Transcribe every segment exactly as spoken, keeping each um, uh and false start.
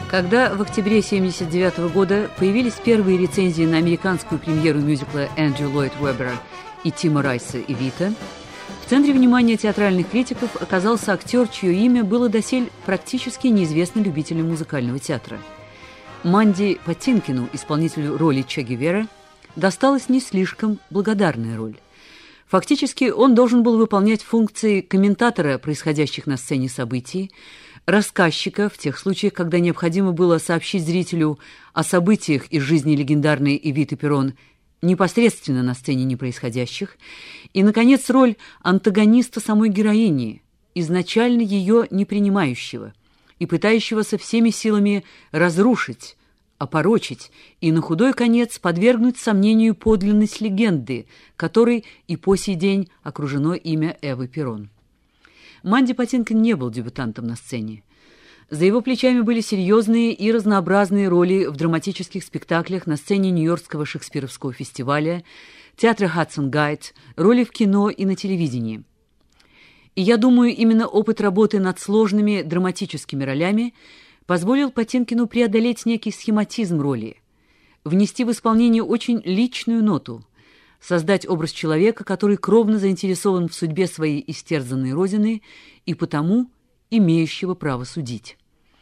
Когда в октябре тысяча девятьсот семьдесят девятого года появились первые рецензии на американскую премьеру мюзикла Эндрю Ллойд Уэббера и Тима Райса «Эвита», в центре внимания театральных критиков оказался актер, чье имя было досель практически неизвестно любителям музыкального театра. Манди Патинкину, исполнителю роли Че Гевара, досталась не слишком благодарная роль. Фактически он должен был выполнять функции комментатора происходящих на сцене событий, рассказчика в тех случаях, когда необходимо было сообщить зрителю о событиях из жизни легендарной Эвиты Перрон непосредственно на сцене непроисходящих, и, наконец, роль антагониста самой героини, изначально ее не принимающего и пытающегося всеми силами разрушить, опорочить и на худой конец подвергнуть сомнению подлинность легенды, которой и по сей день окружено имя Эвы Перрон. Манди Патинкин не был дебютантом на сцене. За его плечами были серьезные и разнообразные роли в драматических спектаклях на сцене Нью-Йоркского шекспировского фестиваля, театра Хадсон Гайд, роли в кино и на телевидении. И я думаю, именно опыт работы над сложными драматическими ролями позволил Патинкину преодолеть некий схематизм роли, внести в исполнение очень личную ноту, создать образ человека, который кровно заинтересован в судьбе своей истерзанной родины и потому имеющего право судить.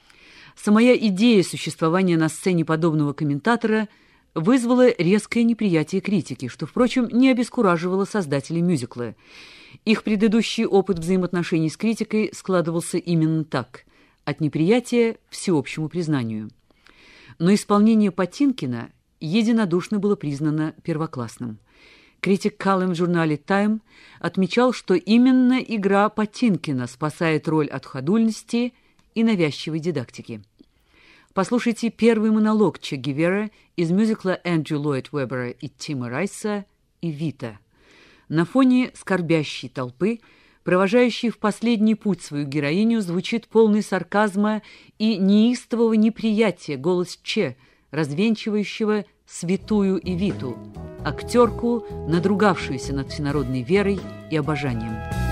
Самая идея существования на сцене подобного комментатора вызвала резкое неприятие критики, что, впрочем, не обескураживало создателей мюзикла. Их предыдущий опыт взаимоотношений с критикой складывался именно так, от неприятия к всеобщему признанию. Но исполнение Патинкина единодушно было признано первоклассным. Критик Каллен в журнале «Тайм» отмечал, что именно игра Патинкина спасает роль от ходульности и навязчивой дидактики. Послушайте первый монолог Че Гевара из мюзикла Эндрю Ллойд Уэббера и Тима Райса «Эвита». На фоне скорбящей толпы, провожающей в последний путь свою героиню, звучит полный сарказма и неистового неприятия голос Че, развенчивающего святую Эвиту, актерку, надругавшуюся над всенародной верой и обожанием.